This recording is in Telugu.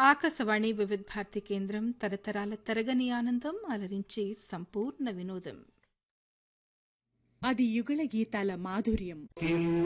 ఆకాశవాణి వివిధ భారతి కేంద్రం తరతరాల తరగని ఆనందం అలరించి సంపూర్ణ వినోదం. అది యుగళ గీతాల మాధుర్యం.